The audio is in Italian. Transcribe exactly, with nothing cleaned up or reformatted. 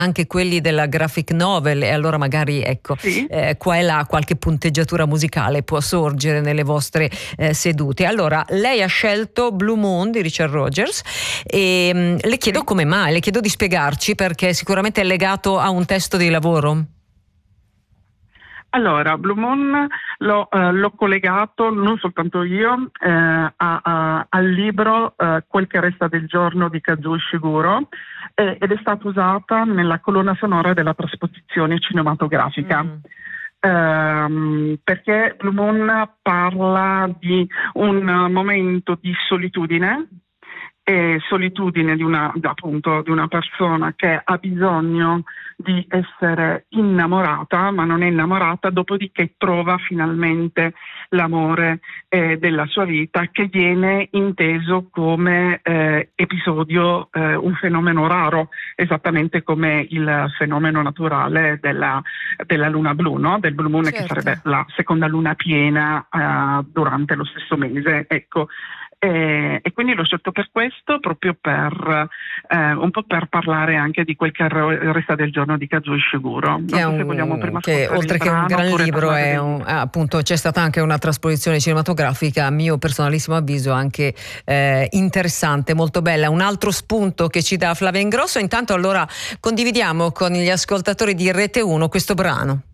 anche quelli della graphic novel, e allora magari ecco Sì. eh, qua e là qualche punteggiatura musicale può sorgere nelle vostre eh, sedute. Allora, lei ha scelto Blue Moon di Richard Rogers e mh, le chiedo Sì. come mai, le chiedo di spiegarci, perché sicuramente è legato a un testo di lavoro. Allora, Blue Moon l'ho, eh, l'ho collegato non soltanto io eh, a, a, al libro eh, Quel che resta del giorno di Kazuo Ishiguro eh, ed è stata usata nella colonna sonora della trasposizione cinematografica. Mm. Ehm, perché Blue Moon parla di un momento di solitudine e solitudine di una, appunto, di una persona che ha bisogno di essere innamorata, ma non è innamorata, dopodiché trova finalmente l'amore eh, della sua vita, che viene inteso come eh, episodio, eh, un fenomeno raro, esattamente come il fenomeno naturale della, della luna blu, no? Del Blue Moon, Certo. che sarebbe la seconda luna piena eh, durante lo stesso mese, ecco. E, e quindi l'ho scelto per questo, proprio per eh, un po' per parlare anche di quel che resta del giorno di Kazuo Ishiguro. Che, Non so un, se vogliamo prima che oltre che un gran libro è un, appunto c'è stata anche una trasposizione cinematografica, a mio personalissimo avviso anche eh, interessante, molto bella. Un altro spunto che ci dà Flavia Ingrosso. Intanto allora condividiamo con gli ascoltatori di Rete uno questo brano.